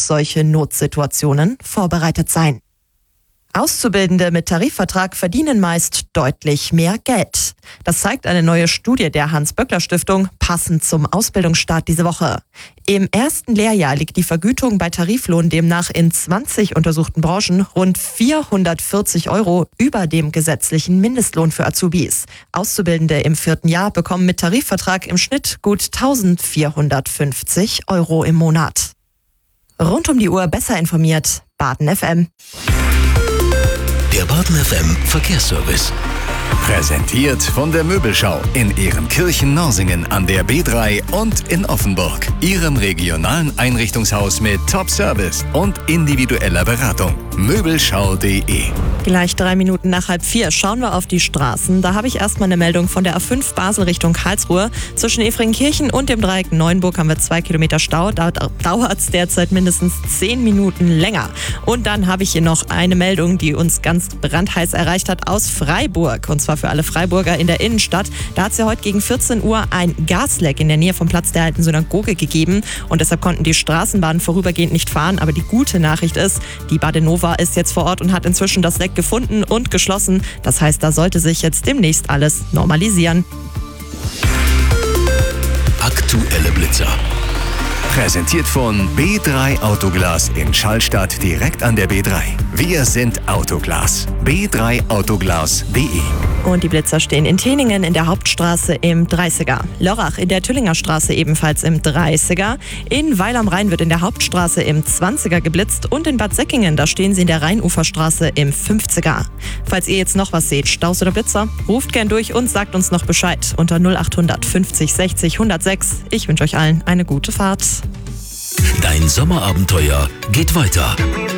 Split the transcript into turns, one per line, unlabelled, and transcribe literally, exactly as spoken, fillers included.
solche Notsituationen vorbereitet sein. Auszubildende mit Tarifvertrag verdienen meist deutlich mehr Geld. Das zeigt eine neue Studie der Hans-Böckler-Stiftung, passend zum Ausbildungsstart diese Woche. Im ersten Lehrjahr liegt die Vergütung bei Tariflohn demnach in zwanzig untersuchten Branchen rund vierhundertvierzig Euro über dem gesetzlichen Mindestlohn für Azubis. Auszubildende im vierten Jahr bekommen mit Tarifvertrag im Schnitt gut eintausendvierhundertfünfzig Euro im Monat. Rund um die Uhr besser informiert, Baden F M.
Der Baden F M Verkehrsservice. Präsentiert von der Möbelschau in Ehrenkirchen-Norsingen an der B drei und in Offenburg. Ihrem regionalen Einrichtungshaus mit Top-Service und individueller Beratung. Möbelschau punkt de.
Gleich drei Minuten nach halb vier schauen wir auf die Straßen. Da habe ich erstmal eine Meldung von der A fünf Basel Richtung Karlsruhe. Zwischen Efringkirchen und dem Dreieck Neuenburg haben wir zwei Kilometer Stau. Da dauert es derzeit mindestens zehn Minuten länger. Und dann habe ich hier noch eine Meldung, die uns ganz brandheiß erreicht hat aus Freiburg. Und zwar für alle Freiburger in der Innenstadt. Da hat es ja heute gegen vierzehn Uhr ein Gasleck in der Nähe vom Platz der alten Synagoge gegeben. Und deshalb konnten die Straßenbahnen vorübergehend nicht fahren. Aber die gute Nachricht ist, die Badenova ist jetzt vor Ort und hat inzwischen das Leck gefunden und geschlossen. Das heißt, da sollte sich jetzt demnächst alles normalisieren.
Aktuelle Blitzer. Präsentiert von B drei Autoglas in Schallstadt direkt an der B drei. Wir sind Autoglas. B drei Autoglas punkt de.
Und die Blitzer stehen in Teningen in der Hauptstraße im dreißiger. Lörrach in der Tüllinger Straße ebenfalls im dreißiger. In Weil am Rhein wird in der Hauptstraße im zwanziger geblitzt. Und in Bad Säckingen, da stehen sie in der Rheinuferstraße im fünfziger. Falls ihr jetzt noch was seht, Staus oder Blitzer, ruft gern durch und sagt uns noch Bescheid unter null achthundert fünfzig sechzig hundertsechs. Ich wünsche euch allen eine gute Fahrt.
Dein Sommerabenteuer geht weiter.